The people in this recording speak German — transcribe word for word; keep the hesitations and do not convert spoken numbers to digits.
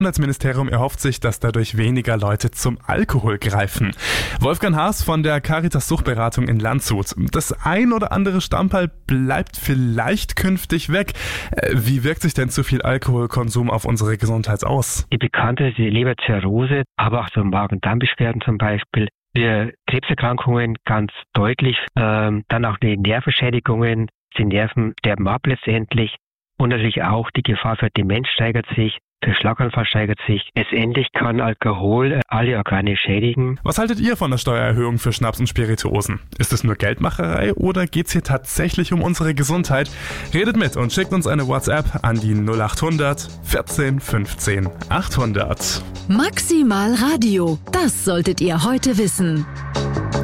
Das Gesundheitsministerium erhofft sich, dass dadurch weniger Leute zum Alkohol greifen. Wolfgang Haas von der Caritas Suchtberatung in Landshut. Das ein oder andere Stamperl bleibt vielleicht künftig weg. Wie wirkt sich denn zu viel Alkoholkonsum auf unsere Gesundheit aus? Die bekannte die Leberzirrhose, aber auch so Magen-Darm-Beschwerden zum Beispiel, für Krebserkrankungen ganz deutlich, ähm, dann auch die Nervenschädigungen, die Nerven sterben ab letztendlich und natürlich auch die Gefahr für Demenz steigert sich. Der Schlaganfall steigert sich. Letztendlich kann Alkohol alle Organe schädigen. Was haltet ihr von der Steuererhöhung für Schnaps und Spirituosen? Ist es nur Geldmacherei oder geht's hier tatsächlich um unsere Gesundheit? Redet mit und schickt uns eine WhatsApp an die null acht hundert vierzehn fünfzehn achthundert. Maximal Radio, das solltet ihr heute wissen.